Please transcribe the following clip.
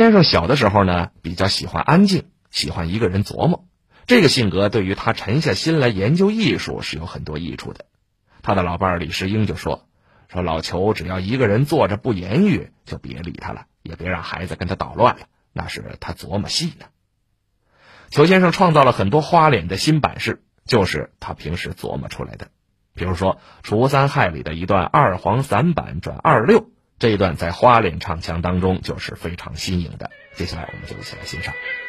先生小的时候呢，比较喜欢安静，喜欢一个人琢磨。这个性格对于他沉下心来研究艺术是有很多益处的。他的老伴李世英就说老裘只要一个人坐着不言语，就别理他了，也别让孩子跟他捣乱了，那是他琢磨戏呢。裘先生创造了很多花脸的新版式，就是他平时琢磨出来的。比如说除三害里的一段二黄散板转二六，这一段在花脸唱腔当中就是非常新颖的。接下来我们就一起来欣赏。